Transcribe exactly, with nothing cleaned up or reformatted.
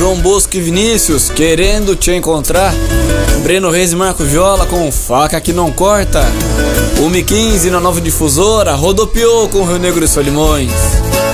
João Bosco e Vinícius, querendo te encontrar. Breno Reis e Marco Viola com Faca que não corta. uma e quinze na Nova Difusora, rodopiou com Rio Negro e Solimões.